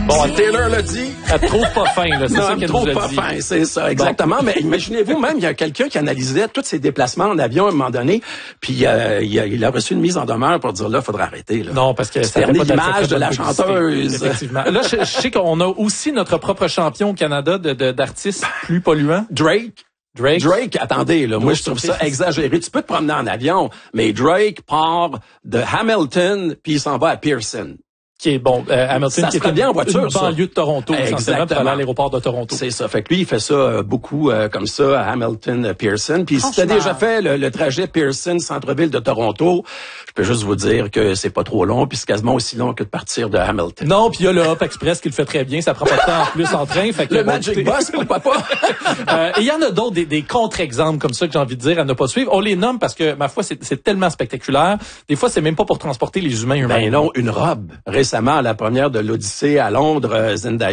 Bon, Taylor l'a dit. Elle trouve pas fin, là. C'est ça qu'elle nous a dit. Pas fin, c'est ça, exactement. Bon. Mais imaginez-vous même, il y a quelqu'un qui analysait tous ses déplacements en avion à un moment donné, puis il a reçu une mise en demeure pour dire là, faudrait arrêter, là. Non, parce que c'est l'image de la chanteuse. Effectivement. Là, je sais qu'on a aussi notre propre champion au Canada d'artistes plus polluants. Drake, attendez, là, moi je trouve ça exagéré. Tu peux te promener en avion, mais Drake part de Hamilton puis il s'en va à Pearson. Qui est bon, Hamilton, ça qui est bien en voiture, une banlieue de Toronto, essentiellement, pour aller à l'aéroport de Toronto. C'est ça. Fait que lui, il fait ça beaucoup comme ça à Hamilton, Pearson. Puis si t'as déjà fait le trajet Pearson, centre-ville de Toronto, je peux juste vous dire que c'est pas trop long, puis c'est quasiment aussi long que de partir de Hamilton. Non, puis il y a le Hop Express qui le fait très bien. Ça prend pas de temps en plus en train. Fait que le Magic Bus, pourquoi pas? Et il y en a d'autres, des contre-exemples comme ça que j'ai envie de dire à ne pas suivre. On les nomme parce que, ma foi, c'est tellement spectaculaire. Des fois, c'est même pas pour transporter les humains eux-mêmes. Ben non, une robe. Récemment, à la première de l'Odyssée à Londres, Zendaya